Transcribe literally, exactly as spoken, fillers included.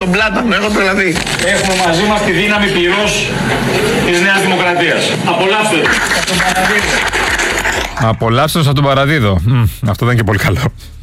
τον πλάτανο, έχω τρελαθεί. Έχουμε μαζί μας τη δύναμη πυρός της Νέας Δημοκρατίας. Απολαύστε το. Απολαύστε το από τον Παραδίδο. Μ, αυτό δεν είναι και πολύ καλό.